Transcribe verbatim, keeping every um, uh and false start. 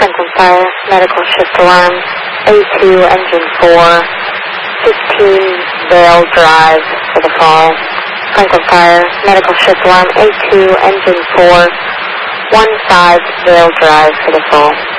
Franklin Fire, medical shift alarm, A two, engine four, fifteen Vale Drive for the fall. Franklin Fire, medical shift alarm, A two, engine four, one five Vale Drive for the fall.